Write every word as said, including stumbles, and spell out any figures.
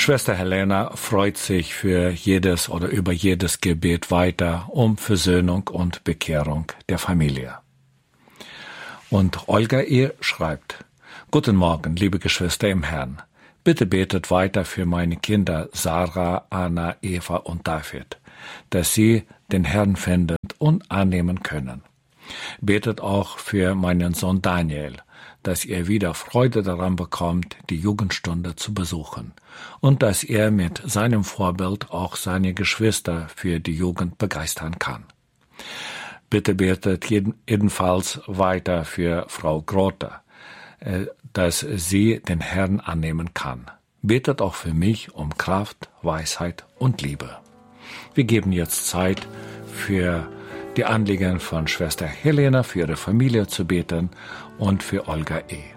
Schwester Helena freut sich für jedes oder über jedes Gebet weiter um Versöhnung und Bekehrung der Familie. Und Olga E. schreibt: Guten Morgen, liebe Geschwister im Herrn. Bitte betet weiter für meine Kinder Sarah, Anna, Eva und David, dass sie den Herrn finden und annehmen können. Betet auch für meinen Sohn Daniel, dass er wieder Freude daran bekommt, die Jugendstunde zu besuchen und dass er mit seinem Vorbild auch seine Geschwister für die Jugend begeistern kann. Bitte betet jeden, jedenfalls weiter für Frau Grote, äh, dass sie den Herrn annehmen kann. Betet auch für mich um Kraft, Weisheit und Liebe. Wir geben jetzt Zeit für die Anliegen von Schwester Helena, für ihre Familie zu beten und für Olga E.